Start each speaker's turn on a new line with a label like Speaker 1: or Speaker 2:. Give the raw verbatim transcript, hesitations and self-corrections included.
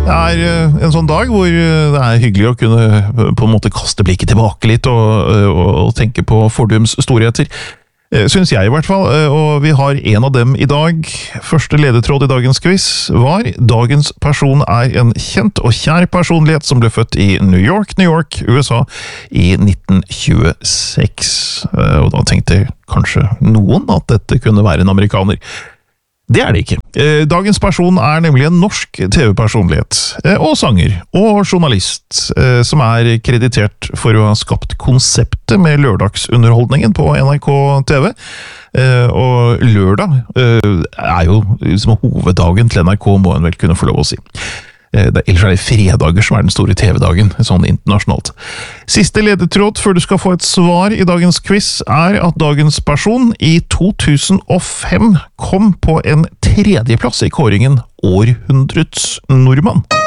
Speaker 1: Det er eh, en sånn dag hvor eh, det er hyggelig å kunne eh, på en måte kaste blikket tilbake litt og, eh, og, og tenke på fordums storheter. Eh, Synes jeg i hvert fall, eh, og vi har en av dem i dag. Første ledetråd i dagens quiz var: dagens person er en kjent og kjær personlighet som ble født i New York, New York, U S A i nitten tjueseks. Eh, Og da tenkte kanskje noen at dette kunne være en amerikaner. Det er det ikke. Eh, Dagens person er nemlig en norsk T V-personlighet, eh, og sanger, og journalist, eh, som er kreditert for å ha skapt konseptet med lørdagsunderholdningen på N R K T V. Eh, Og lørdag eh, er jo liksom hoveddagen til N R K, må en vel kunne få lov å si. Eh, Det, ellers er det fredager som er den store T V-dagen, sånn internasjonalt. Siste ledetråd før du skal få et svar i dagens quiz er at dagens person i to tusen og fem kom på en tredjeplass i kåringen Århundrets nordmann.